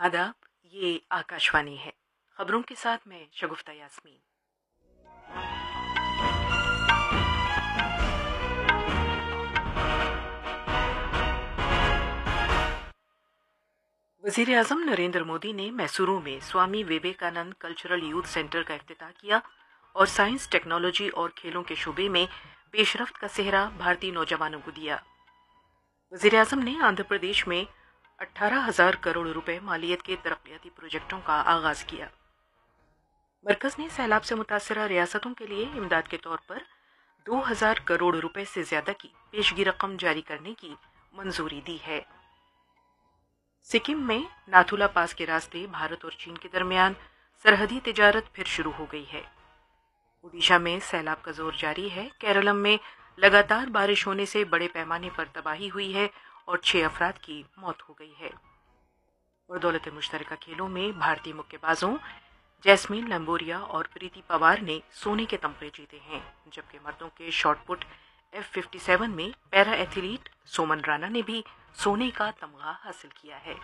आदाब, ये आकाशवाणी है। खबरों के साथ मैं शगुफ्ता यास्मीन। वजीर आजम नरेंद्र मोदी ने मैसूरू में Swami Vivekananda cultural youth centre का इफ्तिताह किया और साइंस, टेक्नोलॉजी और खेलों के शोबे में पेशरफ्त का सेहरा भारतीय नौजवानों को दिया। वजीर आजम ने आंध्र प्रदेश में 18,000 करोड़ रुपए मालियत के तरक्याती प्रोजेक्टों का आगाज किया। मरकज ने सैलाब से मुतासरा रियासतों के लिए इमदाद के तौर पर 2,000 करोड़ रुपए से ज्यादा की पेशगी रकम जारी करने की मंजूरी दी है। सिक्किम में नाथुला पास के रास्ते भारत और चीन के दरमियान सरहदी तिजारत फिर शुरू हो गई है। ओडिशा में सैलाब का जोर जारी है। केरलम में लगातार बारिश होने से बड़े पैमाने पर तबाही हुई है और 6 अफराद की मौत हो गई है। और दौलत मुश्तरका खेलों में भारतीय मुक्केबाजों जैस्मीन लंबोरिया और प्रीति पवार ने सोने के तमगे जीते हैं, जबकि मर्दों के शॉटपुट F57 में पैरा एथलीट सोमन राणा ने भी सोने का तमगा हासिल किया है।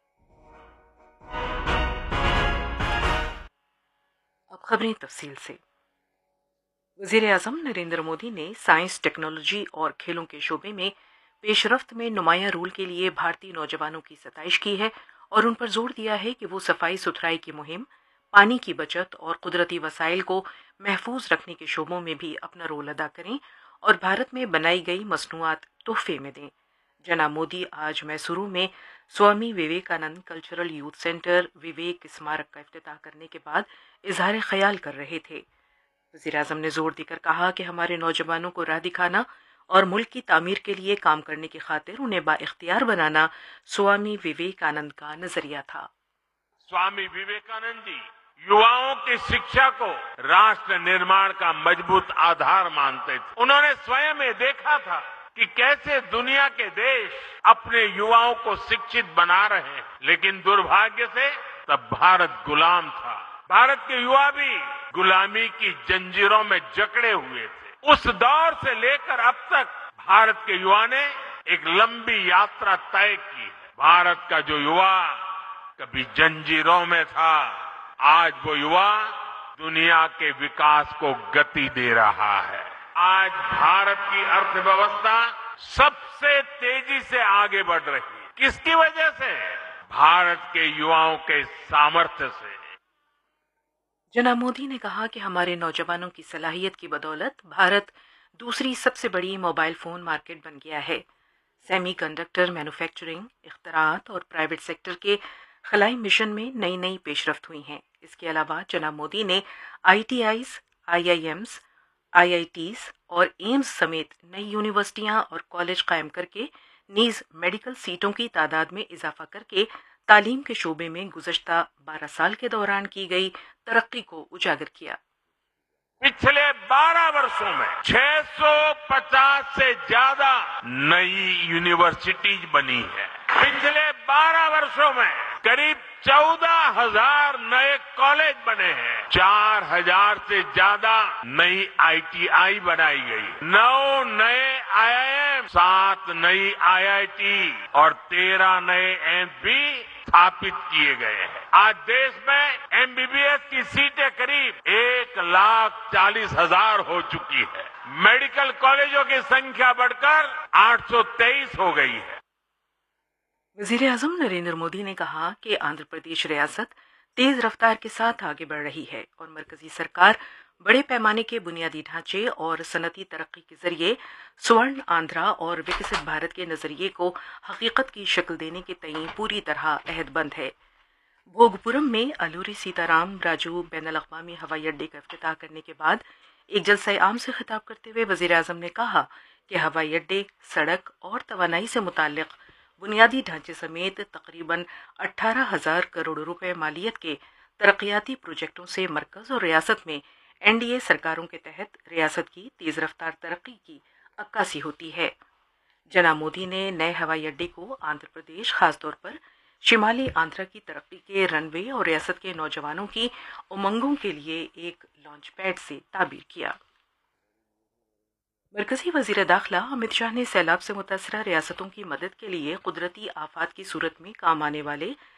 अब खबरें तफसील से। वजीर आजम नरेंद्र मोदी ने साइंस, टेक्नोलॉजी और खेलों के शोबे में पेशरफ्त में नुमाया रोल के लिए भारतीय नौजवानों की सताइश की है और उन पर जोर दिया है कि वो सफाई सुथराई की मुहिम, पानी की बचत और कुदरती वसाइल को महफूज रखने के शोबों में भी अपना रोल अदा करें और भारत में बनाई गई मसनूआत तोहफे में दें। जनाब मोदी आज मैसूरू में Swami Vivekananda cultural youth centre विवेक स्मारक का इफ्तिताह करने के बाद इजहार ख्याल कर रहे थे। वज़ीर आज़म ने जोर देकर कहा कि हमारे नौजवानों को राह दिखाना और मुल्क की तामीर के लिए काम करने की खातिर उन्हें बाइख्तियार बनाना स्वामी विवेकानंद का नजरिया था। स्वामी विवेकानंद जी युवाओं की शिक्षा को राष्ट्र निर्माण का मजबूत आधार मानते थे। उन्होंने स्वयं ये देखा था कि कैसे दुनिया के देश अपने युवाओं को शिक्षित बना रहे हैं, लेकिन दुर्भाग्य से तब भारत गुलाम था। भारत के युवा भी गुलामी की जंजीरों में जकड़े हुए थे। उस दौर से लेकर अब तक भारत के युवा ने एक लंबी यात्रा तय की है। भारत का जो युवा कभी जंजीरों में था, आज वो युवा दुनिया के विकास को गति दे रहा है। आज भारत की अर्थव्यवस्था सबसे तेजी से आगे बढ़ रही है। किसकी वजह से? भारत के युवाओं के सामर्थ्य से। जनाब मोदी ने कहा कि हमारे नौजवानों की सलाहियत की बदौलत भारत दूसरी सबसे बड़ी मोबाइल फोन मार्केट बन गया है। सेमीकंडक्टर मैन्युफैक्चरिंग, इख्तरात और प्राइवेट सेक्टर के खलाई मिशन में नई नई पेशरफ्त हुई हैं। इसके अलावा जनाब मोदी ने ITIs, IIMs, IITs और एम्स समेत नई यूनिवर्सिटियां और कॉलेज कायम करके नीज मेडिकल सीटों की तादाद में इजाफा करके तालीम के शोबे में गुज़श्ता 12 साल के दौरान की गई तरक्की को उजागर किया। पिछले 12 वर्षों में 650 से ज्यादा नई यूनिवर्सिटीज बनी है। पिछले 12 वर्षों में करीब 14,000 नए कॉलेज बने हैं। 4,000 से ज्यादा नई ITI बनाई गई, 9 नए IIM, 7 नई IIT और 13 नए एम्स भी स्थापित किए गए हैं। आज देश में MBBS की सीटें करीब 1,40,000 हो चुकी है। मेडिकल कॉलेजों की संख्या बढ़कर 823 हो गई है। वज़ीर आज़म नरेंद्र मोदी ने कहा कि आंध्र प्रदेश रियासत तेज रफ्तार के साथ आगे बढ़ रही है और मरकजी सरकार बड़े पैमाने के बुनियादी ढांचे और सनती तरक्की के जरिए स्वर्ण आंध्रा और विकसित भारत के नजरिए को हकीकत की शक्ल देने के तई पूरी तरह अहदबंद है। भोगपुरम में अलूरी सीताराम राजू बैनुल-अक़वामी हवाई अड्डे का इफ्तिताह करने के बाद एक जलसा आम से खिताब करते हुए वज़ीर आज़म ने कहा कि हवाई अड्डे, सड़क और तवानाई से मुताल्लिक बुनियादी ढांचे समेत तकरीबन 18,000 करोड़ रुपए मालियत के तरक्याती प्रोजेक्टों से मरकज और रियासत में NDA सरकारों के तहत रियासत की तेज रफ्तार तरक्की की अक्कासी होती है। जनाब मोदी ने नए हवाई अड्डे को आंध्र प्रदेश, खासतौर पर शिमाली आंध्रा की तरक्की के रनवे और रियासत के नौजवानों की उमंगों के लिए एक लॉन्च पैड से ताबीर किया। मरकजी वजीर दाखिला अमित शाह ने सैलाब से मुतासरा रियासतों की मदद के लिए कुदरती आफात की सूरत में काम आने वाले